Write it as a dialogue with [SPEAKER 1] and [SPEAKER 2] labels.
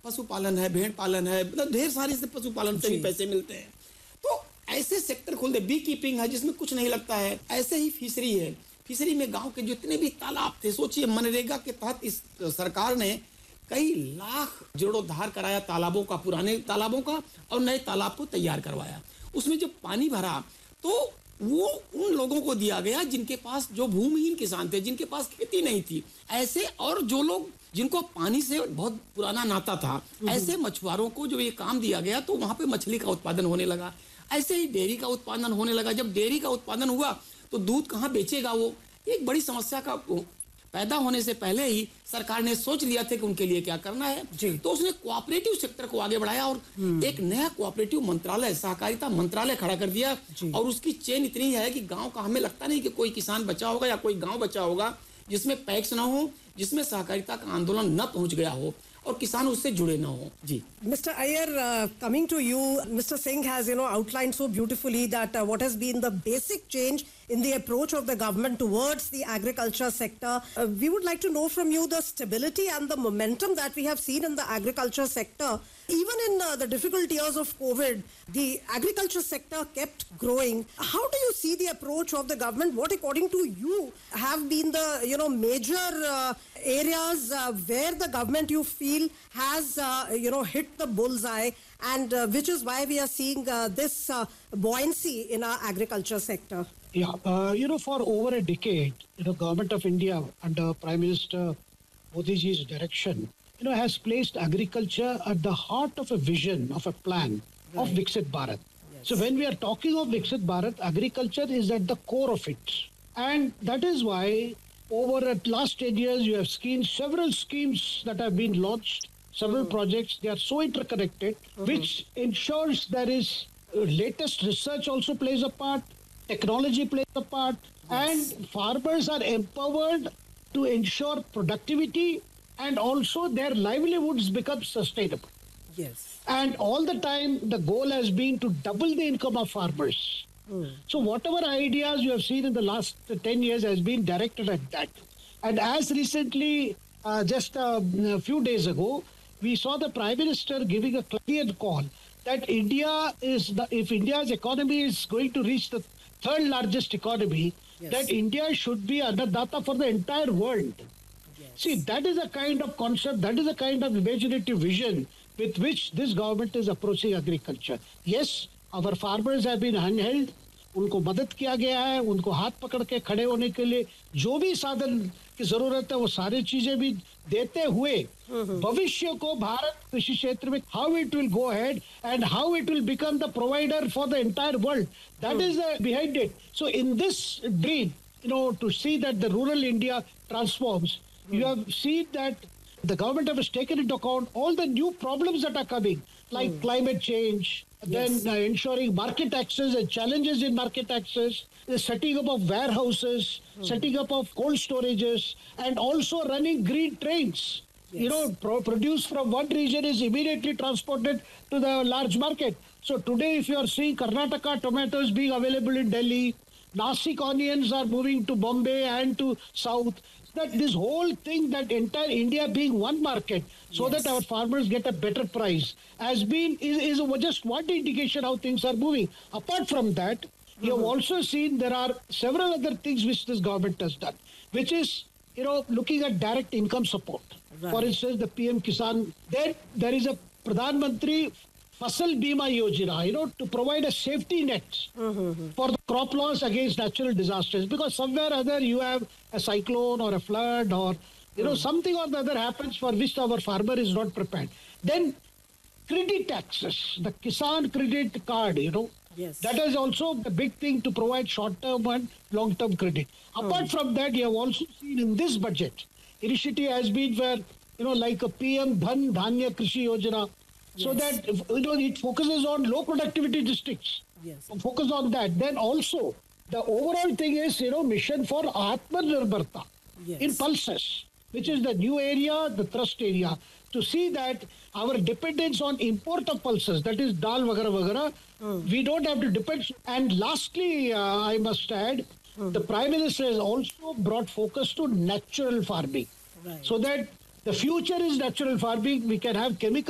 [SPEAKER 1] पशुपालन है, भेड़ पालन है, मतलब ढेर सारे से पशुपालन से भी पैसे मिलते हैं। तो ऐसे सेक्टर खोल दे, बी कीपिंग है जिसमें कुछ नहीं लगता है, ऐसे ही फिशरी है। फिशरी में गांव के जितने भी तालाब थे, सोचिए मनरेगा के तहत इस सरकार ने कई लाख जीर्णोद्धार कराया तालाबों का, पुराने तालाबों का, और नए तालाब को तैयार करवाया। उसमें जब पानी भरा तो वो उन लोगों को दिया गया जिनके पास, जो भूमिहीन किसान थे, जिनके पास खेती नहीं थी, ऐसे, और जो लोग जिनको पानी से बहुत पुराना नाता था, ऐसे मछुआरों को जो ये काम दिया गया, तो वहां पे मछली का उत्पादन होने लगा। ऐसे ही डेयरी का उत्पादन होने लगा। जब डेयरी का उत्पादन हुआ तो दूध कहाँ बेचेगा? वो एक बड़ी समस्या का पैदा होने से पहले ही सरकार ने सोच लिया था कि उनके लिए क्या करना है। तो उसने कोऑपरेटिव सेक्टर को आगे बढ़ाया और एक नया कोऑपरेटिव मंत्रालय, सहकारिता मंत्रालय खड़ा कर दिया। और उसकी चेन इतनी है कि गांव का, हमें लगता नहीं कि कोई किसान बचा होगा या कोई गांव बचा होगा जिसमें पैक्स ना हो, जिसमें सहकारिता का आंदोलन न पहुंच गया हो और किसान उससे जुड़े ना हो। जी
[SPEAKER 2] Mr. Iyer, coming to you, Mr. Singh has outlined so beautifully that what has been the basic change in the approach of the government towards the agriculture sector. We would like to know from you the stability and the momentum that we have seen in the agriculture sector. Even in the difficult years of COVID, the agriculture sector kept growing. How do you see the approach of the government? What, according to you, have been the major areas where the government, you feel, has hit the bullseye, and which is why we are seeing this buoyancy in our agriculture sector?
[SPEAKER 3] Yeah, for over a decade, Government of India under Prime Minister Modi ji's direction, has placed agriculture at the heart of a vision, of a plan of Viksit Bharat. Yes. So when we are talking of Viksit Bharat, agriculture is at the core of it. And that is why over the last 10 years, you have seen several schemes that have been launched, several projects. They are so interconnected, which ensures there is latest research also plays a part, technology plays a part, and farmers are empowered to ensure productivity, and also their livelihoods become sustainable.
[SPEAKER 2] Yes.
[SPEAKER 3] And all the time, the goal has been to double the income of farmers. So whatever ideas you have seen in the last 10 years has been directed at that. And as recently, just a few days ago, we saw the Prime Minister giving a clear call that if India's economy is going to reach the third largest economy, that India should be annadata for the entire world. See, that is a kind of concept, that is a kind of imaginative vision with which this government is approaching agriculture. Yes, our farmers have been handheld, उनको मदद किया गया है, उनको हाथ पकड़ के खड़े होने के लिए जो भी साधन की जरूरत है वो सारी चीजें भी देते हुए भविष्य को भारत कृषि क्षेत्र में how it will go ahead and how it will become the provider for the entire world. That is behind it. So in this dream, to see that the rural India transforms, you have seen that the government has taken into account all the new problems that are coming, like climate change, then ensuring market access and challenges in market access, the setting up of warehouses, setting up of cold storages, and also running green trains. Produce from one region is immediately transported to the large market. So today, if you are seeing Karnataka tomatoes being available in Delhi, Nasik onions are moving to Bombay and to South, that this whole thing, that entire India being one market, so that our farmers get a better price, is just one indication how things are moving. Apart from that, you have also seen there are several other things which this government has done, which is, looking at direct income support. For instance, the PM Kisan, then there is a Pradhan Mantri Fasal Bima Yojana, to provide a safety net for the crop loss against natural disasters. Because somewhere or other you have a cyclone or a flood or, something or the other happens for which our farmer is not prepared. Then credit access, the Kisan credit card, that is also a big thing to provide short-term and long-term credit. Apart from that, you have also seen in this budget, initiative has been where, like a PM Dhan Dhanya Krishi Yojana, so that it focuses on low productivity districts. Focus on that. Then also the overall thing is mission for Atmanirbharta in pulses, which is the new area, the thrust area, to see that our dependence on import of pulses, that is dal vagara vagara, we don't have to depend. And lastly, I must add, the Prime Minister has also brought focus to natural farming, so that the future is natural farming. We can have chemical